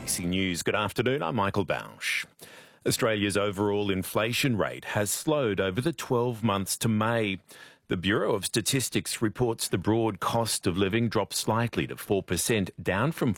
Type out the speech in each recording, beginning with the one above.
ABC News. Good afternoon, I'm Michael Bausch. Australia's overall inflation rate has slowed over the 12 months to May. The Bureau of Statistics reports the broad cost of living dropped slightly to 4%, down from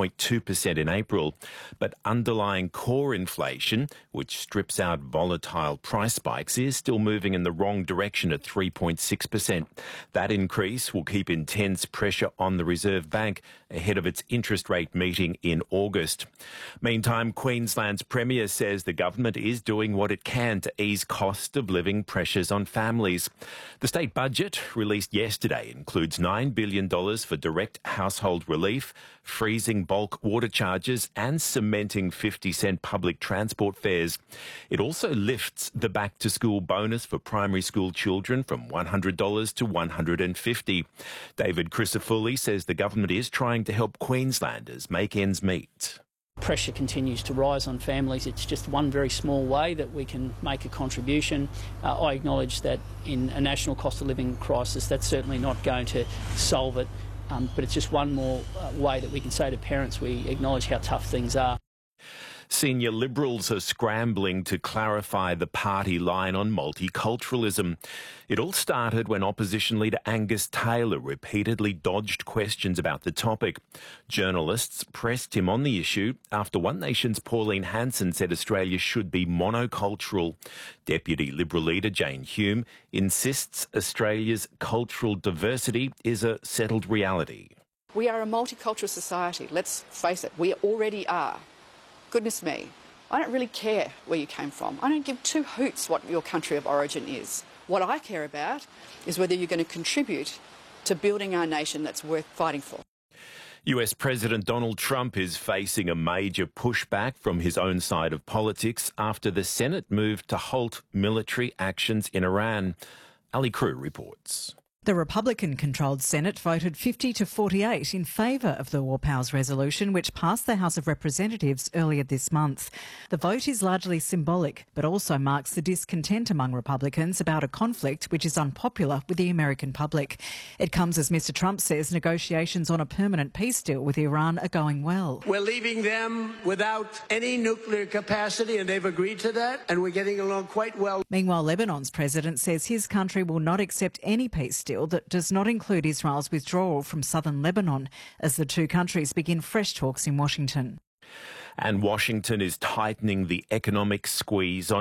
4.2% in April. But underlying core inflation, which strips out volatile price spikes, is still moving in the wrong direction at 3.6%. That increase will keep intense pressure on the Reserve Bank ahead of its interest rate meeting in August. Meantime, Queensland's Premier says the government is doing what it can to ease cost of living pressures on families. The state budget released yesterday includes $9 billion for direct household relief, freezing bulk water charges and cementing 50-cent public transport fares. It also lifts the back-to-school bonus for primary school children from $100 to $150. David Crisafulli says the government is trying to help Queenslanders make ends meet. Pressure continues to rise on families. It's just one very small way that we can make a contribution. I acknowledge that in a national cost of living crisis, that's certainly not going to solve it, but it's just one more way that we can say to parents we acknowledge how tough things are. Senior Liberals are scrambling to clarify the party line on multiculturalism. It all started when opposition leader Angus Taylor repeatedly dodged questions about the topic. Journalists pressed him on the issue after One Nation's Pauline Hanson said Australia should be monocultural. Deputy Liberal leader Jane Hume insists Australia's cultural diversity is a settled reality. We are a multicultural society. Let's face it, we already are. Goodness me, I don't really care where you came from. I don't give two hoots what your country of origin is. What I care about is whether you're going to contribute to building our nation that's worth fighting for. US President Donald Trump is facing a major pushback from his own side of politics after the Senate moved to halt military actions in Iran. Ali Crew reports. The Republican-controlled Senate voted 50 to 48 in favour of the War Powers Resolution, which passed the House of Representatives earlier this month. The vote is largely symbolic, but also marks the discontent among Republicans about a conflict which is unpopular with the American public. It comes as Mr Trump says negotiations on a permanent peace deal with Iran are going well. We're leaving them without any nuclear capacity, and they've agreed to that, and we're getting along quite well. Meanwhile, Lebanon's president says his country will not accept any peace deal that does not include Israel's withdrawal from southern Lebanon as the two countries begin fresh talks in Washington. And Washington is tightening the economic squeeze on